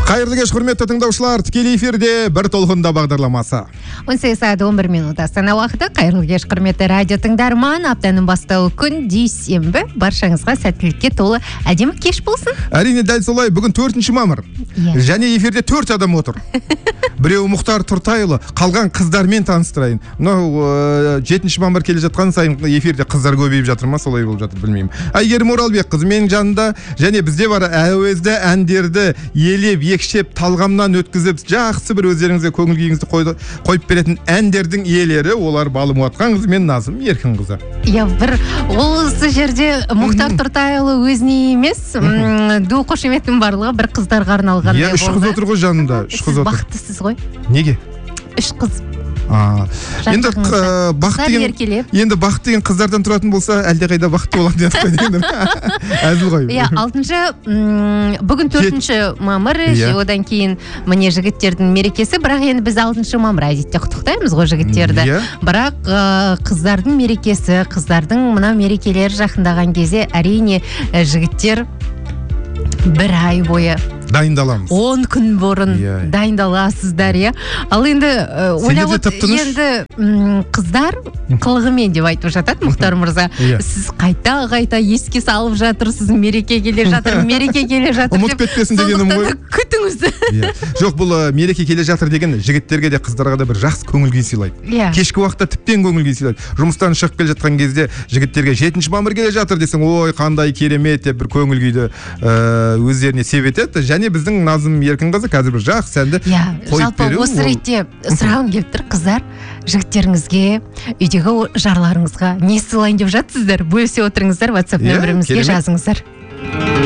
Қайырлы кеш, құрметті тыңдаушылар, тікелей эфирде бір толқында бағдарламасы. 18 сағат 11 минут Астана уақыты. Қайырлы кеш, құрметті радио тыңдарман. Аптаның бастауы күн дүйсенбі. Баршаңызға сәттілікке толы әдемі кеш болсын. Әрине дәл солай. Бүгін 4 мамыр. Және эфирде 4 адам отыр. Біреуі Мұхтар Тұртайұлы. Қалған қыздармен таныстырайын. 7 мамыр келе жатқан сайын эфирде қыздар көбейіп жатыр ма, солай болып жатыр, білмеймін. Әйгерім Оралбек қызы менің жанында, және бізде бар әуезді әндерді елеп, екшеп, талғамнан өткізіп, жақсы бір өздеріңізге көңіл күйіңізді қойып беретін әндердің иелері, олар Балым Уатқан қызы мен Назым Еркін қызы. Бір осы жерде Мұхтар Тұртайұлы өзіне емес, ду қошеметтің барлығы бір қыздарға арналған. 3 қыз отыр ғой жанында. 3 қыз отыр. Бақыттысыз ғой. Неге? 3 қыз. Енді бақыт деген қыздардан тұратын болса, әлде қайда бақытты болады деп әзіл ғой. Бүгін 4 мамыр, одан кейін міне жігіттердің мерекесі, бірақ енді біз 6 мамыр әдетте құттықтаймыз ғой жігіттерді. Бірақ қыздардың мерекесі, қыздардың мына мерекелері жақындаған кезде әрине жігіттер бір ай бойы дайындаламыз. 10 күн бұрын дайындаласыздар, Ал енді қыздар қылығымен деп айтып жатады Мұхтар мырза. Сіз қайта еске салып жатырсыз, мереке келе жатыр. Ұмыт кетпесін дегенім ғой. Күтіңіз. Жоқ, бұл мереке келе жатыр деген жігіттерге де қыздарға да бір жақсы көңіл күй сыйлайды. Кешкі уақытта тіптен көңіл күй сыйлайды. Жұмыстан шығып келе жатқан кезде жігіттерге 7 мамыр келе жатыр десең, ой, қандай керемет деп бір көңіл күйді өздеріне себетеді. Және біздің Назым Еркін қызы қазір бір жақсы әнді қойып беру. Жалпы осы ретте сұрағым келіп тұр, қыздар, жігіттеріңізге, үйдегі жарларыңызға не сыйлайын деп жатсыздар? Бөлісе отырыңыздар, WhatsApp нөмірімізге жазыңыздар.